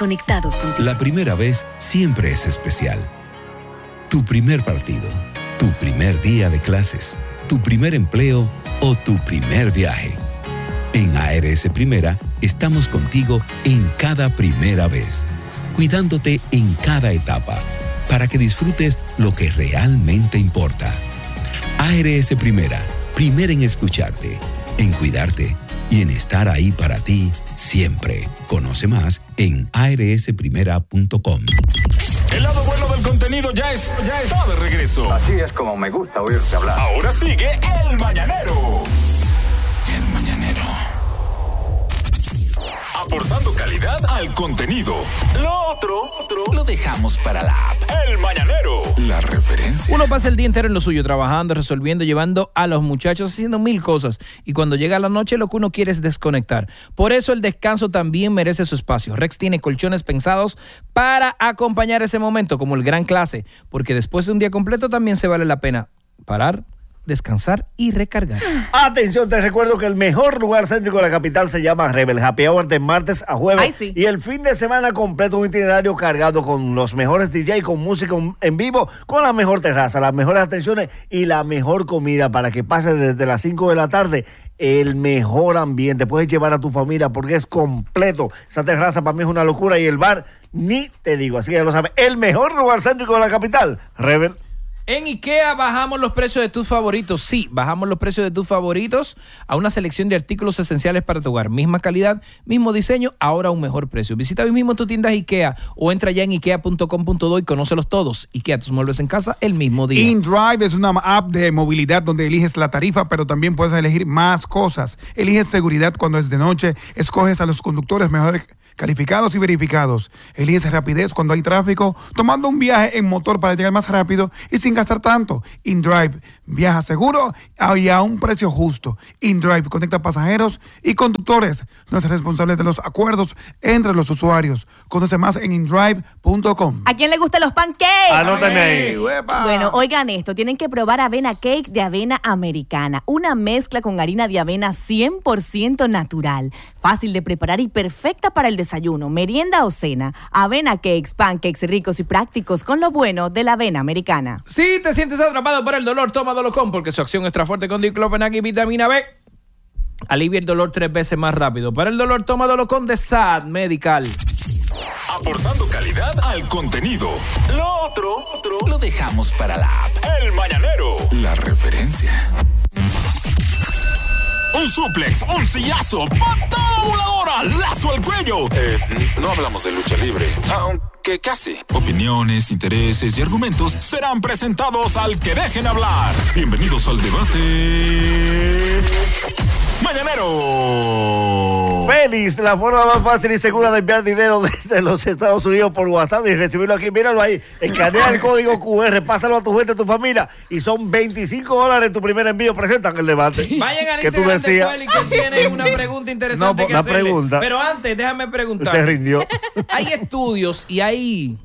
conectados contigo. La primera vez siempre es especial. Tu primer partido, tu primer día de clases, tu primer empleo o tu primer viaje. En ARS Primera estamos contigo en cada primera vez, cuidándote en cada etapa, para que disfrutes lo que realmente importa. ARS Primera, primera en escucharte, en cuidarte y en estar ahí para ti siempre. Conoce más en arsprimera.com. El lado bueno del contenido ya está de regreso. Así es como me gusta oírte hablar. Ahora sigue El Mañanero. El Mañanero. Aportando calidad al contenido. Lo otro lo dejamos para la app. El Mañanero. La referencia. Uno pasa el día entero en lo suyo, trabajando, resolviendo, llevando a los muchachos, haciendo mil cosas. Y cuando llega la noche, lo que uno quiere es desconectar. Por eso el descanso también merece su espacio. Rex tiene colchones pensados para acompañar ese momento, como el Gran Clase. Porque después de un día completo también se vale la pena parar, descansar y recargar. Atención, te recuerdo que el mejor lugar céntrico de la capital se llama Rebel. Happy Hour de martes a jueves. Ay, sí. Y el fin de semana completo, un itinerario cargado con los mejores DJ, con música en vivo, con la mejor terraza, las mejores atenciones y la mejor comida para que pases desde las 5 de la tarde. El mejor ambiente. Puedes llevar a tu familia porque es completo. Esa terraza para mí es una locura y el bar ni te digo. Así que ya lo sabes. El mejor lugar céntrico de la capital, Rebel. En IKEA bajamos los precios de tus favoritos. Sí, bajamos los precios de tus favoritos a una selección de artículos esenciales para tu hogar. Misma calidad, mismo diseño, ahora a un mejor precio. Visita hoy mismo tu tienda IKEA o entra ya en ikea.com.do y conócelos todos. IKEA, tus muebles en casa el mismo día. InDrive es una app de movilidad donde eliges la tarifa, pero también puedes elegir más cosas. Eliges seguridad cuando es de noche, escoges a los conductores mejores calificados y verificados. Eliges rapidez cuando hay tráfico, tomando un viaje en motor para llegar más rápido y sin gastar tanto. InDrive, viaja seguro y a un precio justo. InDrive conecta pasajeros y conductores. No es responsable de los acuerdos entre los usuarios. Conoce más en indrive.com. ¿A quién le gustan los pancakes? Anótame ahí. Bueno, oigan esto, tienen que probar avena cake de avena americana, una mezcla con harina de avena 100% natural, fácil de preparar y perfecta para el desayuno, merienda o cena. Avena cakes, pancakes ricos y prácticos con lo bueno de la avena americana. Si te sientes atrapado por el dolor, toma Dolocon porque su acción extra fuerte con diclofenac y vitamina B alivia el dolor 3 veces más rápido. Para el dolor, toma Dolocon de SAD Medical. Aportando calidad al contenido. Lo otro lo dejamos para la app. El Mañanero. La referencia. Un suplex, un sillazo, patada voladora, lazo al cuello. No hablamos de lucha libre, aunque casi. Opiniones, intereses y argumentos serán presentados al que dejen hablar. Bienvenidos al debate Mañanero. Félix, la forma más fácil y segura de enviar dinero desde los Estados Unidos por WhatsApp y recibirlo aquí. Míralo ahí, escanea el código QR, pásalo a tu gente, a tu familia y son $25 tu primer envío. Presentan el debate. Vayan al que tú Instagram de decías. Félix que tiene una pregunta interesante que hacerle. Pregunta. Pero antes, déjame preguntar. Se rindió. Hay estudios y hay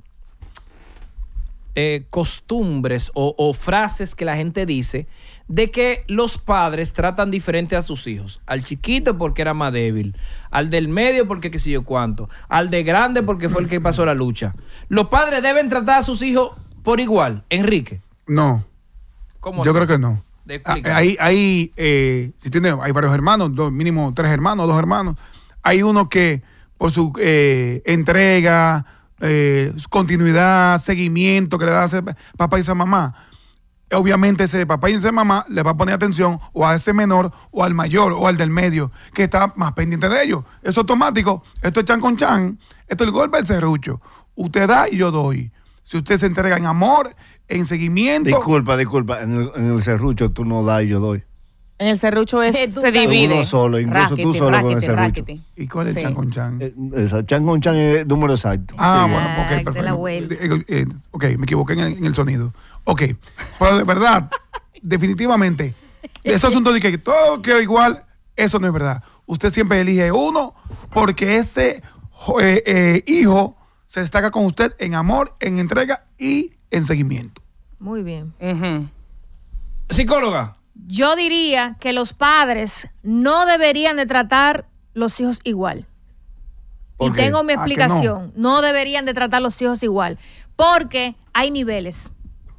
costumbres o frases que la gente dice de que los padres tratan diferente a sus hijos. Al chiquito porque era más débil, al del medio porque qué sé yo cuánto, al de grande porque fue el que pasó la lucha. ¿Los padres deben tratar a sus hijos por igual, Enrique? No. ¿Cómo Yo así? creo que no. Hay varios hermanos, mínimo 3 hermanos, 2 hermanos. Hay uno que por su entrega, continuidad, seguimiento que le da a ese papá y esa mamá, obviamente ese papá y esa mamá le va a poner atención o a ese menor o al mayor o al del medio que está más pendiente de ellos. Es automático. Esto es chan con chan. Esto es el golpe del serrucho. Usted da y yo doy. Si usted se entrega en amor, en seguimiento. Disculpa. En el serrucho tú no das y yo doy. En el serrucho se divide. Uno solo, incluso tú solo con el serrucho. ¿Y cuál es el chan con chan? Chan con chan es el número exacto. Bueno, ok, perfecto. Ok, me equivoqué en el sonido. Ok, pero de verdad, definitivamente, ese asunto de que todo quedó igual, eso no es verdad. Usted siempre elige uno porque ese hijo se destaca con usted en amor, en entrega y en seguimiento. Muy bien. Psicóloga. Yo diría que los padres no deberían de tratar los hijos igual. ¿Por Y qué? tengo mi Ah, que explicación. No deberían de tratar a los hijos igual. Porque hay niveles.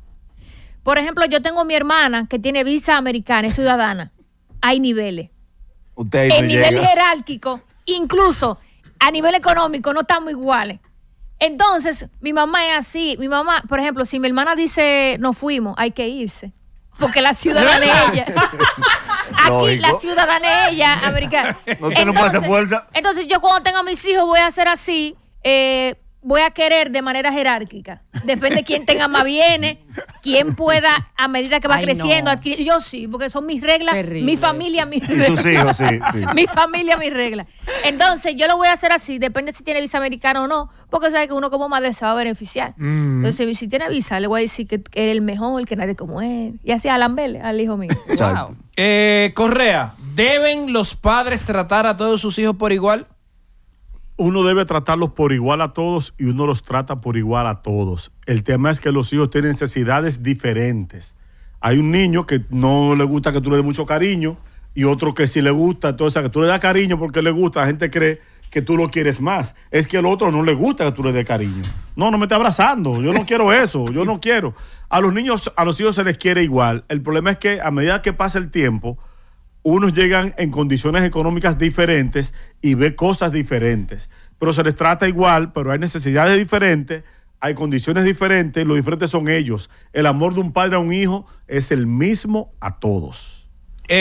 Por ejemplo, yo tengo mi hermana que tiene visa americana, es ciudadana. Hay niveles. Usted ahí no El nivel llega. jerárquico, incluso a nivel económico, no estamos iguales. Entonces, mi mamá es así. Mi mamá, por ejemplo, si mi hermana dice nos fuimos, hay que irse. Porque la ciudadana es ella. Aquí Lógico. la ciudadana es ella, americana. No, usted no puede hacer fuerza. Entonces, yo cuando tenga mis hijos voy a hacer así. Voy a querer de manera jerárquica. Depende de quién tenga más bienes, quién pueda, a medida que va Ay, creciendo, no. adquirir. Yo sí, porque son mis reglas, Terrible mi familia, mis Y reglas. sus hijos, sí. Mi familia, mis reglas. Entonces, yo lo voy a hacer así, depende si tiene visa americana o no, porque sabe que uno como madre se va a beneficiar. Entonces, si tiene visa, le voy a decir que es el mejor, que nadie como él. Y así a Lambele, al hijo mío. Exacto. Correa, ¿deben los padres tratar a todos sus hijos por igual? Uno debe tratarlos por igual a todos y uno los trata por igual a todos. El tema es que los hijos tienen necesidades diferentes. Hay un niño que no le gusta que tú le des mucho cariño y otro que sí le gusta. Entonces, que tú le das cariño porque le gusta, la gente cree que tú lo quieres más. Es que al otro no le gusta que tú le des cariño. No me esté abrazando. Yo no quiero eso. Yo no quiero. A los niños, a los hijos se les quiere igual. El problema es que a medida que pasa el tiempo, unos llegan en condiciones económicas diferentes y ve cosas diferentes, pero se les trata igual, pero hay necesidades diferentes, hay condiciones diferentes, los diferentes son ellos. El amor de un padre a un hijo es el mismo a todos.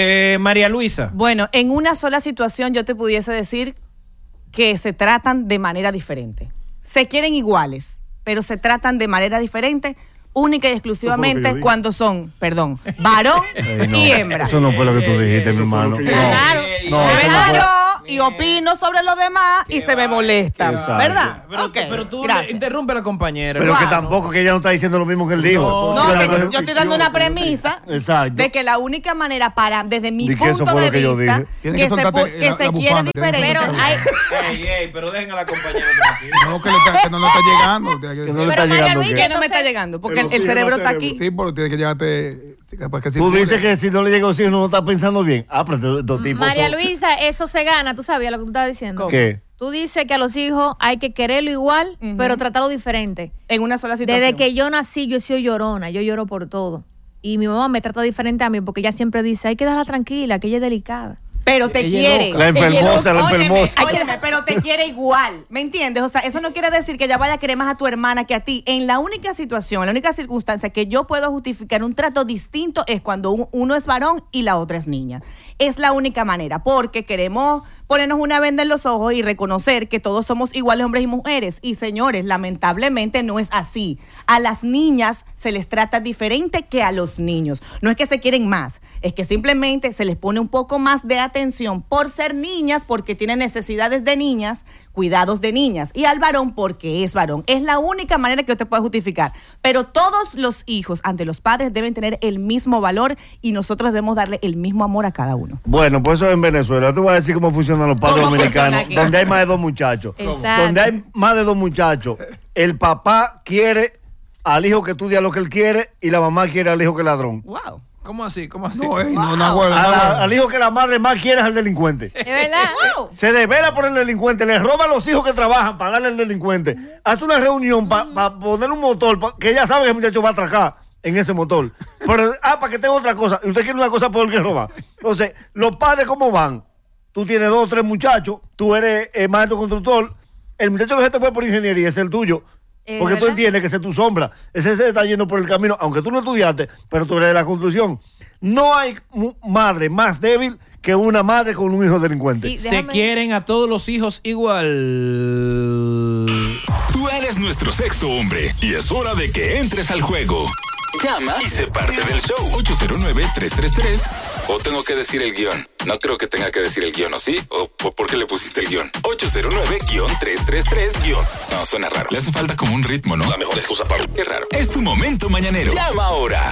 María Luisa. Bueno, en una sola situación yo te pudiese decir que se tratan de manera diferente. Se quieren iguales, pero se tratan de manera diferente, única y exclusivamente dije. cuando son, varón Ey, no, y hembra. Eso no fue lo que tú dijiste, mi hermano. fue lo que No, yo dije. no, eso no fue. Claro, y opino sobre los demás y se me molesta, Exacto. ¿verdad? Pero, Ok, pero tú gracias. interrumpe a la compañera. Pero ¿no? que tampoco, que ella no está diciendo lo mismo que él dijo. No, Yo que le- yo estoy dando una premisa Exacto. de que la única manera para, desde mi Di que eso punto fue de lo que yo vista, dije. Tienen que soltarte que la se quiere bufanda, tienen que diferente. Pero hay, Pero dejen a la compañera tranquila. No, que no le está llegando. Tiene que- Que no le Pero está María llegando. Luisa, ¿qué? que no me está Entonces- llegando, porque Pero el sí, cerebro el está cerebro. aquí. Sí, pero tiene que llegarte. Para que Tú circule. dices que si no le llega a los hijos no está pensando bien. Ah, pero estos tipos María son- Luisa, eso se gana, tú sabías lo que tú estabas diciendo. ¿Qué? Tú dices que a los hijos hay que quererlo igual, Ujú. pero tratarlo diferente. En una sola situación. Desde que yo nací, yo he sido llorona, yo lloro por todo. Y mi mamá me trata diferente a mí porque ella siempre dice, hay que dejarla tranquila, que ella es delicada. Pero te Ella es quiere. loca. La enfermosa, la enfermosa. Óyeme, pero te quiere igual, ¿me entiendes? O sea, eso no quiere decir que ella vaya a querer más a tu hermana que a ti. En la única situación, en la única circunstancia que yo puedo justificar un trato distinto es cuando uno es varón y la otra es niña. Es la única manera, porque queremos ponernos una venda en los ojos y reconocer que todos somos iguales hombres y mujeres. Y señores, lamentablemente no es así. A las niñas se les trata diferente que a los niños. No es que se quieren más, es que simplemente se les pone un poco más de atención por ser niñas, porque tienen necesidades de niñas, cuidados de niñas, y al varón porque es varón. Es la única manera que yo te puedo justificar. Pero todos los hijos ante los padres deben tener el mismo valor y nosotros debemos darle el mismo amor a cada uno. Bueno, pues eso es en Venezuela. Te voy a decir cómo funcionan los padres ¿Cómo dominicanos, funciona aquí? donde hay más de dos muchachos. Exacto. Donde hay más de dos muchachos, el papá quiere al hijo que estudia lo que él quiere y la mamá quiere al hijo que es ladrón. Wow. ¿Cómo así? ¿Cómo así? No, no acuerdo. Al hijo que la madre más quiere es al delincuente. ¿Es verdad? Wow. Se desvela por el delincuente, le roba a los hijos que trabajan para darle al delincuente. Hace una reunión para poner un motor, que ella sabe que el muchacho va a atracar en ese motor. Pero, para que tenga otra cosa. Y usted quiere una cosa peor que robar. Entonces, los padres, ¿cómo van? Tú tienes 2 o 3 muchachos, tú eres maestro constructor, el muchacho que se te fue por ingeniería es el tuyo. Porque tú ¿verdad? entiendes que ese es tu sombra. Ese se está yendo por el camino, aunque tú no estudiaste, pero tú eres de la construcción. No hay madre más débil que una madre con un hijo delincuente. Y Se déjame- quieren a todos los hijos igual. Tú eres nuestro sexto hombre y es hora de que entres al juego. Llama y sé parte del show. 809-333. O tengo que decir el guión. No creo que tenga que decir el guión, ¿o sí? ¿O por qué le pusiste el guión? 809-333- No, suena raro. Le hace falta como un ritmo, ¿no? La mejor excusa para... Qué raro. Es tu momento mañanero. Llama ahora.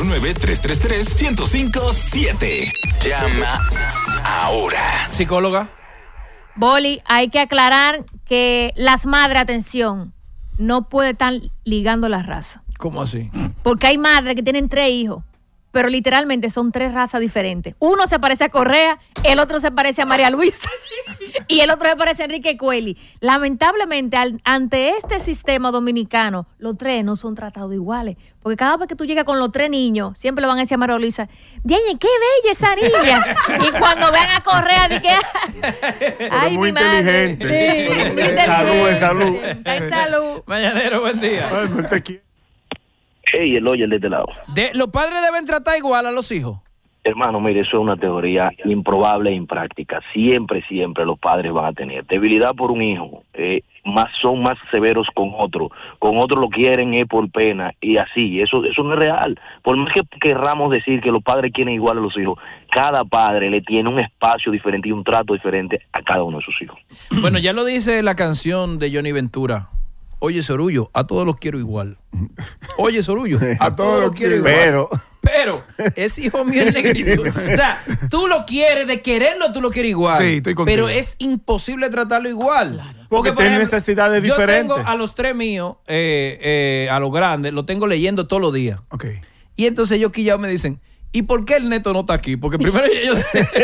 809-333-1057. Llama ahora. Psicóloga. Boli, hay que aclarar que las madres, atención, no pueden estar ligando la raza. ¿Cómo así? Porque hay madres que tienen 3 hijos pero literalmente son 3 razas diferentes. Uno se parece a Correa, el otro se parece a María Luisa y el otro se parece a Enrique Cuelli. Lamentablemente, ante este sistema dominicano, los 3 no son tratados iguales. Porque cada vez que tú llegas con los 3 niños, siempre le van a decir a María Luisa, Diane, qué bella esa niña. Y cuando vean a Correa, di que ay, muy mi madre. inteligente. Sí, Salud. en salud. Mañanero, buen día. Ay, no te quiero. Hey, el de este lado. ¿Los padres deben tratar igual a los hijos? Hermano, mire, eso es una teoría improbable e impráctica. Siempre los padres van a tener debilidad por un hijo. Son más severos con otro. Con otro lo quieren por pena y así. Eso no es real. Por más que querramos decir que los padres quieren igual a los hijos, cada padre le tiene un espacio diferente y un trato diferente a cada uno de sus hijos. Bueno, ya lo dice la canción de Johnny Ventura. Oye, Sorullo, a todos los quiero igual. Oye, Sorullo, a todos los quiero igual. Pero es hijo mío el negrito. O sea, tú lo quieres, de quererlo, tú lo quieres igual. Sí, estoy contigo. Pero es imposible tratarlo igual. Porque tiene necesidades diferentes. Yo tengo a los 3 míos, a los grandes, lo tengo leyendo todos los días. Ok. Y entonces ellos quillao me dicen, ¿y por qué el neto no está aquí? Porque primero ellos...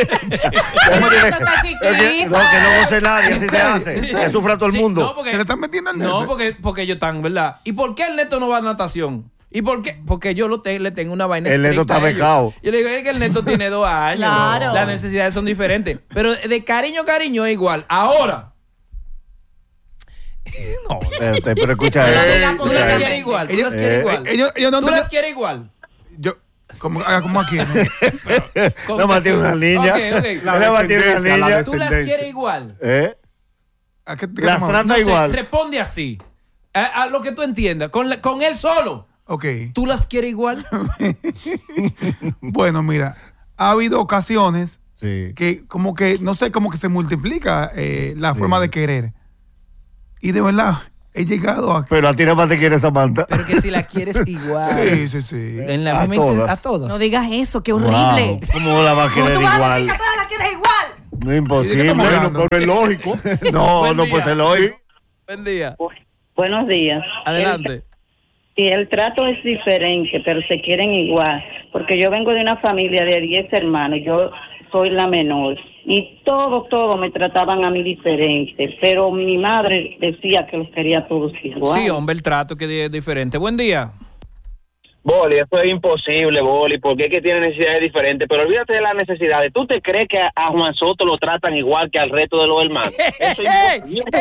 Que no goce nadie, así se hace. Que sufra todo el mundo. No, porque, ¿Se le están metiendo al no, neto? porque ellos están, ¿verdad? ¿Y por qué el neto no va a natación? ¿Y por qué? Porque yo le tengo una vaina El neto estricta está a ellos. becado. Yo le digo, es que el neto tiene 2 años. Claro. Las necesidades son diferentes. Pero de cariño es igual. Ahora... No. Pero escucha Tú las quieres igual. Tú las quieres igual. Ellos no Tú las quieres igual. Yo, como aquí, ¿no? No más tiene una niña. Ok. Nada más tiene una niña. Tú las quieres igual. ¿A qué te Las llamamos? trata No sé, igual. responde así. A lo que tú entiendas. Con él solo. Ok. ¿Tú las quieres igual? Bueno, mira, ha habido ocasiones Sí. que como que, no sé, como que se multiplica la forma de querer. Y de verdad, he llegado a... Pero a ti nada más te quiere Samantha. Pero que si la quieres igual. Sí. En la A misma todas. a todas. No digas eso, qué horrible. Wow, ¿cómo la va a ¿Cómo querer tú vas a igual? decir que todas la quieres igual? No es imposible. ¿Y de qué estamos hablando? Pero es lógico. No, Buen no día. puede ser lógico. Buen día. Buenos días. Adelante. El trato es diferente, pero se quieren igual. Porque yo vengo de una familia de 10 hermanos. Yo soy la menor. Y todo me trataban a mí diferente. Pero mi madre decía que los quería a todos igual. Sí, hombre, el trato que es diferente. Buen día. Boli, eso es imposible, Boli, porque es que tiene necesidades diferentes. Pero olvídate de las necesidades. ¿Tú te crees que a Juan Soto lo tratan igual que al resto de los hermanos? Eso es imposible.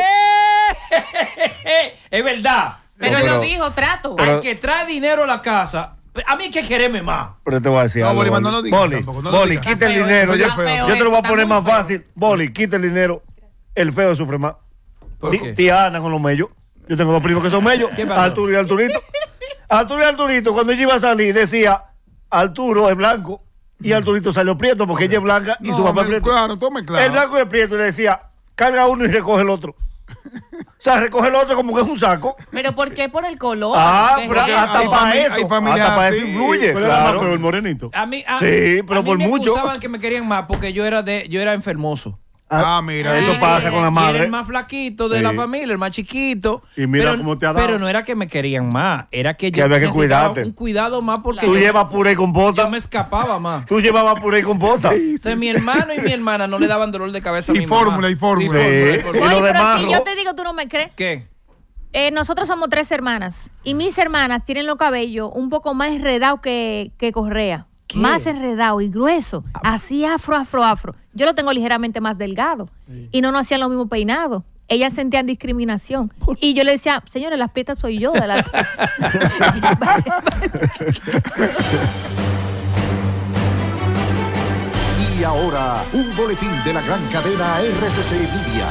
Es verdad. Pero pero- lo dijo, trato. Al que trae dinero a la casa, a mí hay que quererme más. Pero te voy a decir No, algo. Bolívar, no lo digas Boli, tampoco, no lo Boli, digas. quita el Está feo dinero. eso, Yo, está feo yo te lo voy a eso, poner está más muy feo. fácil. Boli, quita el dinero. El feo sufre más. ¿Por qué? Tía Ana con los mellos. Yo tengo 2 primos que son mellos. ¿Qué pasó? Arturo y Arturito. Arturo y Arturito, cuando ella iba a salir, decía, Arturo es blanco. Y Arturito salió prieto porque ella es blanca y su papá es prieto. Claro, tome claro. El blanco y el prieto y le decía, carga uno y recoge el otro. O sea, recoge el otro como que es un saco. ¿Pero por qué? Por el color. Ah, ¿Qué pero es hasta eso? para hay eso. familias Hasta para eso así. influye, ¿Cuál era más claro. feo, el morenito? A mí, Sí, pero a mí por me mucho. acusaban que me querían más porque yo era enfermoso. Mira. Eso pasa con la Y era madre. el más flaquito de Sí. la familia, el más chiquito. Y mira pero, cómo te ha dado. Pero no era que me querían más, era que Que yo había que necesitaba cuidarte. un cuidado más porque Tú yo, llevas puré y compota. yo me escapaba más. Tú llevabas puré y compota. Entonces mi hermano y mi hermana no le daban dolor de cabeza a Y mi mamá. fórmula, y fórmula. Sí. y Y fórmula. lo Oye, pero demás, si ¿no? yo te digo, tú no me crees. ¿Qué? Nosotros somos 3 hermanas y mis hermanas tienen los cabellos un poco más enredados que Correa. ¿Qué? Más enredado y grueso. Así afro. Yo lo tengo ligeramente más delgado. Y no nos hacían lo mismo peinado. Ellas sentían discriminación. Y yo le decía, señores, las prietas soy yo. De la... Y ahora, un boletín de la gran cadena RCC Media.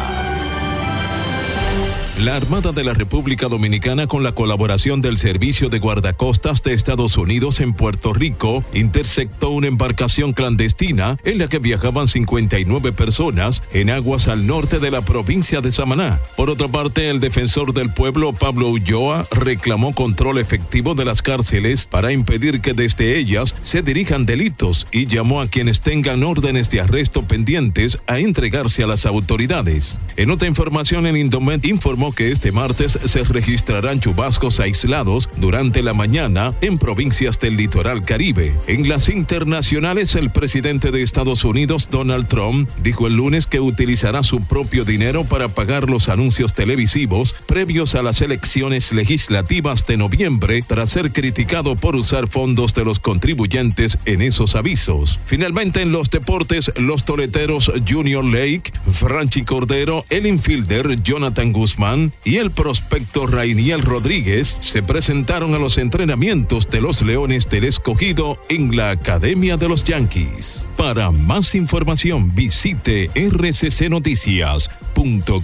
La Armada de la República Dominicana, con la colaboración del Servicio de Guardacostas de Estados Unidos en Puerto Rico, interceptó una embarcación clandestina en la que viajaban 59 personas en aguas al norte de la provincia de Samaná. Por otra parte, el defensor del pueblo, Pablo Ulloa, reclamó control efectivo de las cárceles para impedir que desde ellas se dirijan delitos y llamó a quienes tengan órdenes de arresto pendientes a entregarse a las autoridades. En otra información, el Indomet informó que este martes se registrarán chubascos aislados durante la mañana en provincias del litoral Caribe. En las internacionales, el presidente de Estados Unidos, Donald Trump, dijo el lunes que utilizará su propio dinero para pagar los anuncios televisivos previos a las elecciones legislativas de noviembre, tras ser criticado por usar fondos de los contribuyentes en esos avisos. Finalmente, en los deportes, los toleteros Junior Lake, Franchi Cordero, el infielder Jonathan Guzmán y el prospecto Rainiel Rodríguez se presentaron a los entrenamientos de los Leones del Escogido en la Academia de los Yankees. Para más información, visite rccnoticias.com.do,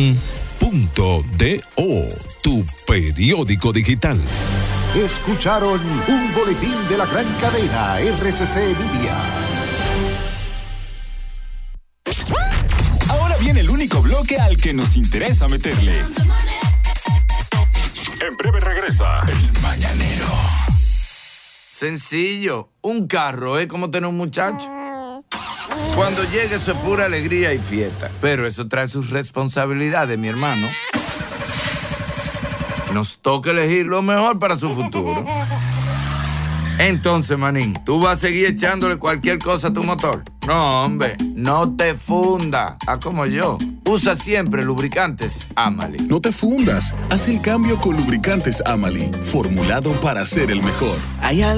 tu periódico digital. Escucharon un boletín de la gran cadena RCC Media. Ahora viene el único bloque al que nos interesa meterle. En breve regresa El Mañanero. Sencillo, un carro es como tener un muchacho. Cuando llegue eso es pura alegría y fiesta. Pero eso trae sus responsabilidades, mi hermano. Nos toca elegir lo mejor para su futuro. Entonces, manín, ¿tú vas a seguir echándole cualquier cosa a tu motor? No, hombre, no te funda. Haz como yo. Usa siempre lubricantes Amali. No te fundas. Haz el cambio con lubricantes Amali, formulado para ser el mejor. Hay